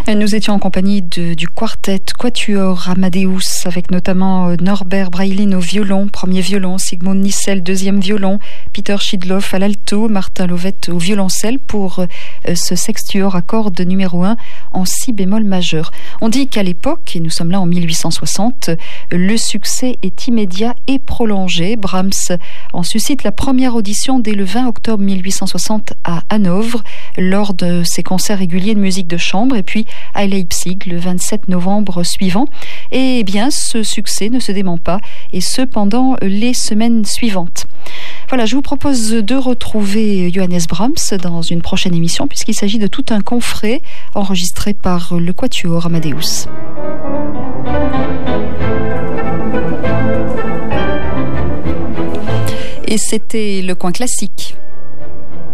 Nous étions en compagnie du quartet Quatuor Amadeus, avec notamment Norbert Breilin au violon, premier violon, Sigmund Nissel, deuxième violon, Peter Schidloff à l'alto, Martin Lovette au violoncelle pour ce sextuor à cordes numéro 1 en si bémol majeur. On dit qu'à l'époque, et nous sommes là en 1860, le succès est immédiat et prolongé. Brahms en suscite la première audition dès le 20 octobre 1860 à Hanovre, lors de ses concerts réguliers de musique de chambre, et puis à Leipzig le 27 novembre suivant. Et bien, ce succès ne se dément pas, et ce pendant les semaines suivantes. Voilà, je vous propose de retrouver Johannes Brahms dans une prochaine émission, puisqu'il s'agit de tout un confré enregistré par le Quatuor Amadeus. Et c'était le coin classique.